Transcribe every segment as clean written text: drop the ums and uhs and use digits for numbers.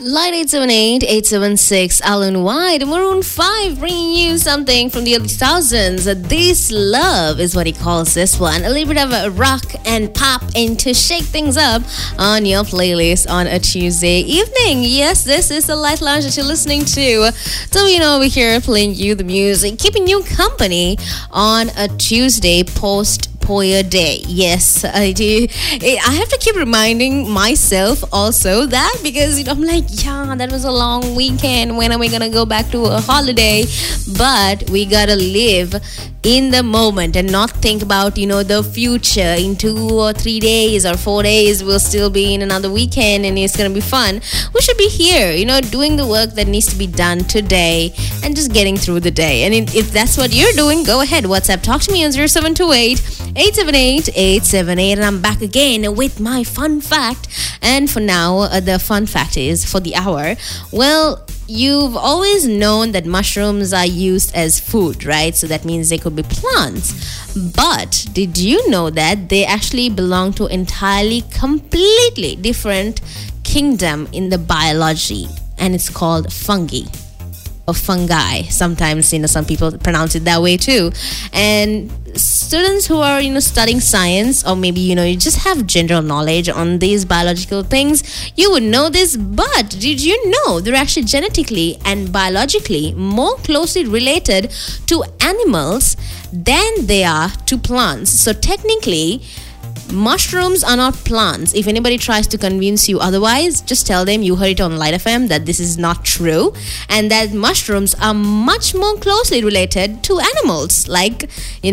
Line 878-876, Alan White, Maroon 5, bringing you something from the early 2000s. This Love is what he calls this one. A little bit of a rock and pop and to shake things up on your playlist on a Tuesday evening. Yes, this is the Light Lounge that you're listening to. So, over here playing you the music, keeping you company on a Tuesday post-Poya Day. Yes, I do. I have to keep reminding myself also that because I'm like, yeah, that was a long weekend. When are we gonna go back to a holiday? But we gotta live in the moment and not think about the future. In 2 or 3 days or 4 days we'll still be in another weekend and it's gonna be fun. We should be here doing the work that needs to be done today and just getting through the day. And if that's what you're doing, go ahead, WhatsApp, talk to me on 0728-878-878. And I'm back again with my fun fact. And for now, the fun fact is for the hour, well, you've always known that mushrooms are used as food, right? So that means they could be plants. But did you know that they actually belong to entirely, completely different kingdom in the biology? And it's called fungi. Or fungi. Sometimes, some people pronounce it that way too. And students who are, studying science, or maybe, you just have general knowledge on these biological things, you would know this. But did you know they're actually genetically and biologically more closely related to animals than they are to plants? So technically, mushrooms are not plants. If anybody tries to convince you otherwise, just tell them you heard it on Light FM that this is not true and that mushrooms are much more closely related to animals like,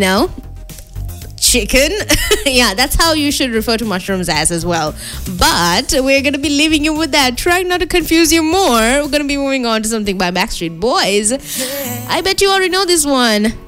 chicken. Yeah, that's how you should refer to mushrooms as well. But we're going to be leaving you with that. Trying not to confuse you more. We're going to be moving on to something by Backstreet Boys. I bet you already know this one.